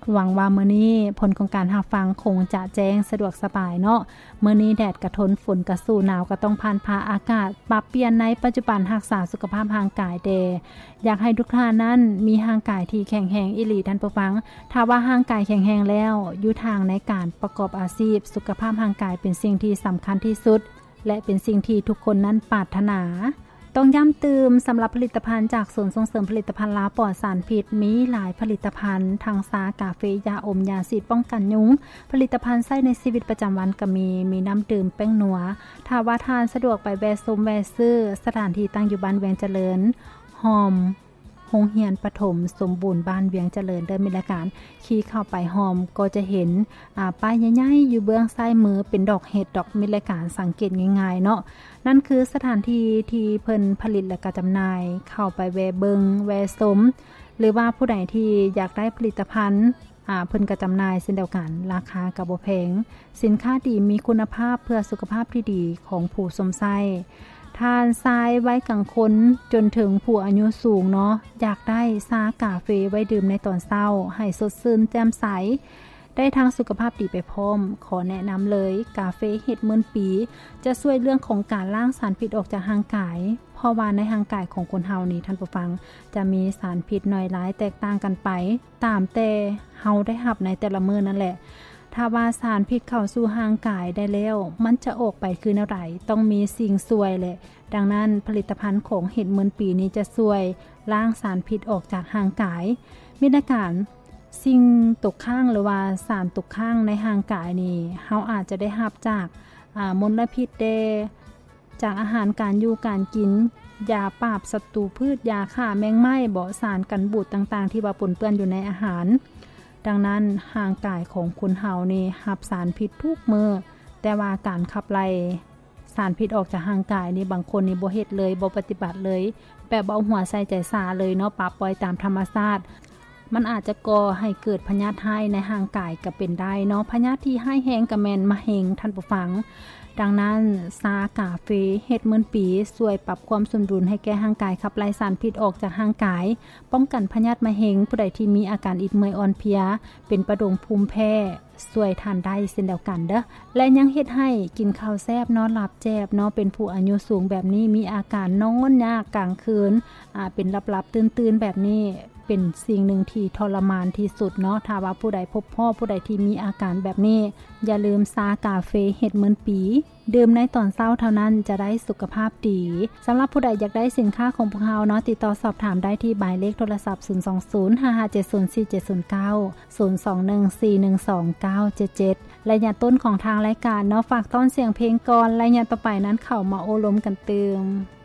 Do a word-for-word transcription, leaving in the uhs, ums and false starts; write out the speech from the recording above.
หวังว่ามื้อนี้ผลของการรับฟังคงจะแจ้งสะดวกสบายเนาะมื้อนี้แดดกระทนฝนกระสู่หนาวก็ต้องผ่านพาอากาศปรับเปลี่ยนในปัจจุบันรักษาสุขภาพร่างกายแดอยากให้ทุกท่านนั้นมีร่างกายที่แข็งแรงอีหลีท่านผู้ฟังถ้าว่าร่างกายแข็งแรงแล้วอยู่ทางในการประกอบอาชีพสุขภาพร่างกายเป็นสิ่งที่สำคัญที่สุดและเป็นสิ่งที่ทุกคนนั้นปรารถนาต้องย้ำเตือนสำหรับผลิตภัณฑ์จากศูนย์ส่งเสริมผลิตภัณฑ์ลาปลอดสารพิษมีหลายผลิตภัณฑ์ทั้งซากาเฟยาอมยาสีดป้องกันยุงผลิตภัณฑ์ใช้ในชีวิตประจำวันก็มีมีน้ำดื่มแป้งนัวถ้าว่าทานสะดวกไปแวะชมแวะซื้อสถานที่ตั้งอยู่บ้านเวียงเจริญหอมโรงเรียนประถมสมบูรณ์บ้านเวียงเจริญเดินมีรายการขี่เข้าไปหอมก็จะเห็นอ่าป้ายใหญ่ๆอยู่เบื้องซ้ายมือเป็นดอกเห็ดดอกมีรายการสังเกตง่ายๆเนาะนั่นคือสถานที่ที่เพิ่นผลิตและก็จำหน่ายเข้าไปแวะเบิงแวะชมหรือว่าผู้ใดที่อยากได้ผลิตภัณฑ์อ่าเพิ่นก็จำหน่ายเช่นเดียวกันราคาก็บ่แพงสินค้าดีมีคุณภาพเพื่อสุขภาพที่ดีของผู้สมไส้ทานทรายไว้กลางคนจนถึงผู้อายุสูงเนาะอยากได้ซากาเฟไว้ดื่มในตอนเช้าให้สดชื่นแจ่มใสได้ทางสุขภาพดีไปพร้อมขอแนะนำเลยกาเฟเห็ดหมื่นปีจะช่วยเรื่องของการล้างสารพิษออกจากร่างกายเพราะว่าในร่างกายของคนเฮานี่ท่านผู้ฟังจะมีสารพิษน้อยหลายแตกต่างกันไปตามแต่เฮาได้รับในแต่ละมื้อนั่นแหละถ้าว่าสารพิษเข้าสู่ร่างกายได้แล้วมันจะออกไปคือแนวใดต้องมีสิ่งช่วยแหละดังนั้นผลิตภัณฑ์ของเห็ดหมื่นปีนี้จะช่วยล้างสารพิษออกจากร่างกายมีอาการสิ่งตกค้างหรือว่าสารตกค้างในร่างกายนี่เฮาอาจจะได้รับจากอ่ามลพิษเดจากอาหารการอยู่การกินยาปราบศัตรูพืชยาฆ่าแมงไม้เบาะสารกันบูดต่างๆที่ว่าปนเปื้อนอยู่ในอาหารดังนั้นร่างกายของคนเฮานี่รับสารพิษทุกมื้อแต่ว่าการขับไล่สารพิษออกจากร่างกายนี่บางคนนี่บ่เฮ็ดเลยบ่ปฏิบัติเลยแบบบ่เอาหัวใส่ใจสาเลยเนาะปล่ปล่อยตามธรรมชาติมันอาจจะก่อให้เกิดพยาธิให้ในร่างกายก็เป็นได้เนาะพยาธิที่ให้แห้งก็แม่นมะเร็งท่านผู้ฟังดังนั้นซากาเฟเฮ็ดหมื่นปีช่วยปรับความสมดุลให้แก่ร่างกายขับไล่สารพิษออกจากร่างกายป้องกันพยาธิมะเร็งผู้ใดที่มีอาการอิดเมื่อยอ่อนเพลียเป็นประดงภูมิแพ้ช่วยทานได้เช่นเดียวกันเด้อและยังเฮ็ดให้กินข้าวแซ่บนอนหลับแจ๊บเนาะเป็นผู้อายุสูงแบบนี้มีอาการนอนยากกลางคืนอ่าเป็นหลับๆตื่นๆแบบนี้เป็นสิ่งหนึ่งที่ทรมานที่สุดเนาะถ้าว่าผู้ใดพบพ่อผู้ใดที่มีอาการแบบนี้อย่าลืมซากาเฟเห็ดหมื่นปีดื่มในตอนเช้าเท่านั้นจะได้สุขภาพดีสำหรับผู้ใดอยากได้สินค้าของพวกเราเนาะติดต่อสอบถามได้ที่หมายเลขโทรศัพท์ศูนย์ สอง ศูนย์ ห้า ห้า เจ็ด ศูนย์ สี่ เจ็ด ศูนย์ เก้า ศูนย์ สอง หนึ่ง สี่ หนึ่ง สอง เก้า เจ็ด เจ็ดและอย่าต้นของทางรายการเนาะฝากต้นเสียงเพลงก่อนและอย่าต่อไปนั้นเข้ามาโอลมกันเติม